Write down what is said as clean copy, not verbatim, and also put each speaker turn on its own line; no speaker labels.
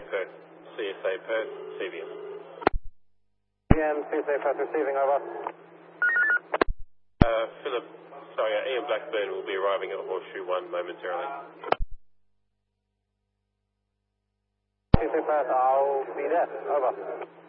Perth. CSA Perth, CVM.
CSA Perth receiving, over.
Philip, sorry, Ian Blackburn will be arriving at Horseshoe 1 momentarily.
CSA Perth, I'll be there, over.